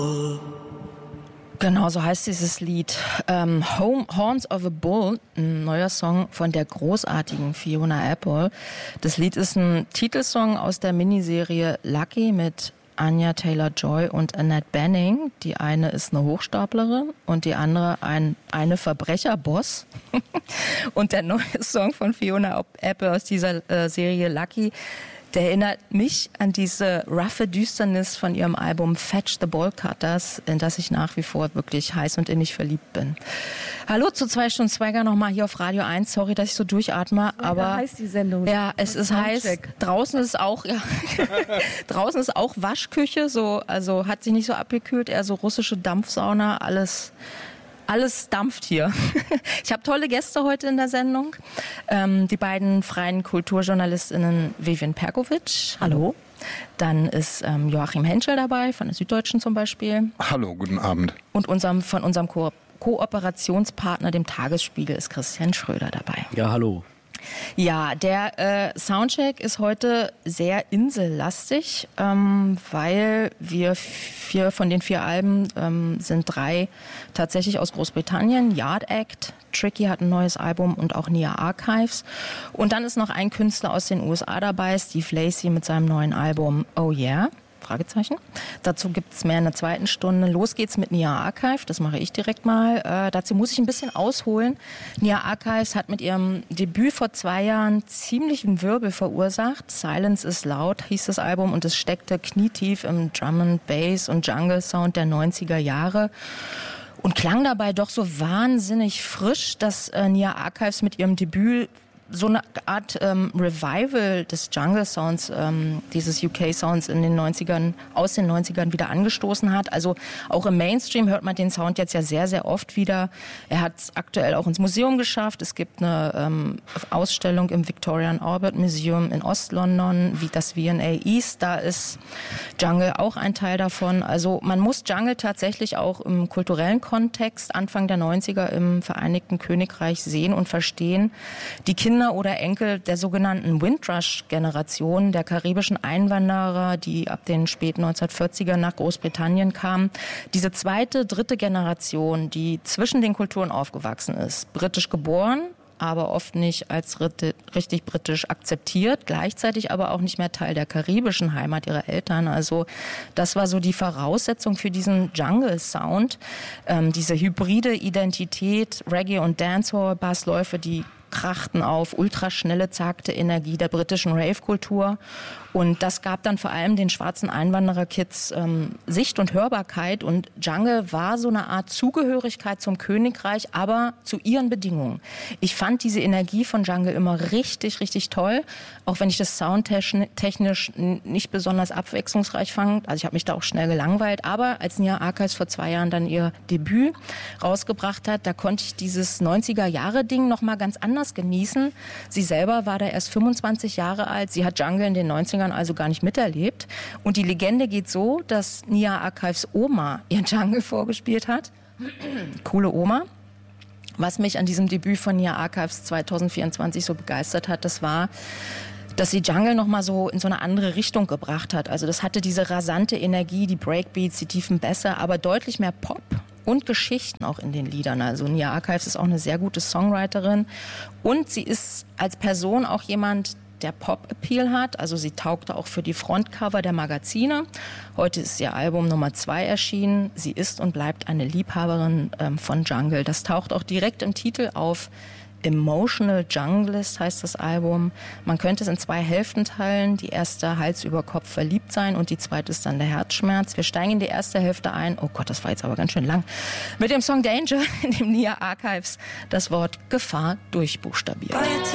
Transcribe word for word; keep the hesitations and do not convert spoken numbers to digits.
Genau, so heißt dieses Lied. Ähm, Home, Horns of a Bull, ein neuer Song von der großartigen Fiona Apple. Das Lied ist ein Titelsong aus der Miniserie Lucky mit Anya Taylor-Joy und Annette Bening. Die eine ist eine Hochstaplerin und die andere ein eine Verbrecherboss. Und der neue Song von Fiona Apple aus dieser äh, Serie Lucky, der erinnert mich an diese roughe Düsternis von ihrem Album Fetch the Ball Cutters, in das ich nach wie vor wirklich heiß und innig verliebt bin. Hallo zu zwei Stunden Swagger nochmal hier auf Radio eins. Sorry, dass ich so durchatme, Swagger aber heißt die Sendung. Ja, es ist heiß. Draußen ist auch, ja, draußen ist auch Waschküche, so, also hat sich nicht so abgekühlt, eher so russische Dampfsauna, alles. Alles dampft hier. Ich habe tolle Gäste heute in der Sendung. Ähm, die beiden freien KulturjournalistInnen Vivian Perkovic. Hallo. Dann ist ähm, Joachim Henschel dabei, von der Süddeutschen zum Beispiel. Hallo, guten Abend. Und unserem, von unserem Ko- Kooperationspartner, dem Tagesspiegel, ist Christian Schröder dabei. Ja, hallo. Ja, der äh, Soundcheck ist heute sehr insellastig, ähm, weil wir vier von den vier Alben ähm, sind drei tatsächlich aus Großbritannien. Yard Act, Tricky hat ein neues Album und auch Nia Archives. Und dann ist noch ein Künstler aus den U S A dabei, Steve Lacy mit seinem neuen Album Oh Yeah. Fragezeichen. Dazu gibt es mehr in der zweiten Stunde. Los geht's mit Nia Archive, das mache ich direkt mal. Äh, dazu muss ich ein bisschen ausholen. Nia Archives hat mit ihrem Debüt vor zwei Jahren ziemlichen Wirbel verursacht. Silence is Loud hieß das Album und es steckte knietief im Drum and Bass und Jungle Sound der neunziger Jahre. Und klang dabei doch so wahnsinnig frisch, dass äh, Nia Archives mit ihrem Debüt so eine Art ähm, Revival des Jungle Sounds, ähm, dieses U K-Sounds in den neunzigern, aus den neunzigern wieder angestoßen hat. Also auch im Mainstream hört man den Sound jetzt ja sehr, sehr oft wieder. Er hat es aktuell auch ins Museum geschafft. Es gibt eine ähm, Ausstellung im Victorian Albert Museum in Ost-London, wie das V and A East. Da ist Jungle auch ein Teil davon. Also man muss Jungle tatsächlich auch im kulturellen Kontext Anfang der neunziger im Vereinigten Königreich sehen und verstehen. Die Kinder oder Enkel der sogenannten Windrush-Generation, der karibischen Einwanderer, die ab den späten neunzehnhundertvierzigern nach Großbritannien kamen. Diese zweite, dritte Generation, die zwischen den Kulturen aufgewachsen ist, britisch geboren, aber oft nicht als richtig britisch akzeptiert, gleichzeitig aber auch nicht mehr Teil der karibischen Heimat ihrer Eltern. Also das war so die Voraussetzung für diesen Jungle-Sound, ähm, diese hybride Identität, Reggae und Dancehall, Bassläufe, die krachten auf ultraschnelle, zagte Energie der britischen Rave-Kultur. Und das gab dann vor allem den schwarzen Einwanderer-Kids ähm, Sicht und Hörbarkeit. Und Jungle war so eine Art Zugehörigkeit zum Königreich, aber zu ihren Bedingungen. Ich fand diese Energie von Jungle immer richtig, richtig toll. Auch wenn ich das soundtechnisch nicht besonders abwechslungsreich fand. Also ich habe mich da auch schnell gelangweilt. Aber als Nia Archives vor zwei Jahren dann ihr Debüt rausgebracht hat, da konnte ich dieses neunziger-Jahre-Ding noch mal ganz anders genießen. Sie selber war da erst fünfundzwanzig Jahre alt. Sie hat Jungle in den neunzigern also gar nicht miterlebt. Und die Legende geht so, dass Nia Archives Oma ihren Jungle vorgespielt hat. Coole Oma. Was mich an diesem Debüt von Nia Archives zweitausendvierundzwanzig so begeistert hat, das war, dass sie Jungle noch mal so in so eine andere Richtung gebracht hat. Also das hatte diese rasante Energie, die Breakbeats, die tiefen Bässe, aber deutlich mehr Pop und Geschichten auch in den Liedern. Also Nia Archives ist auch eine sehr gute Songwriterin und sie ist als Person auch jemand, der Pop-Appeal hat. Also sie taugte auch für die Frontcover der Magazine. Heute ist ihr Album Nummer zwei erschienen. Sie ist und bleibt eine Liebhaberin ähm, von Jungle. Das taucht auch direkt im Titel auf. Emotional Junglist heißt das Album. Man könnte es in zwei Hälften teilen. Die erste Hals über Kopf verliebt sein und die zweite ist dann der Herzschmerz. Wir steigen in die erste Hälfte ein. Oh Gott, das war jetzt aber ganz schön lang. Mit dem Song Danger, in dem Nia Archives das Wort Gefahr durchbuchstabiert.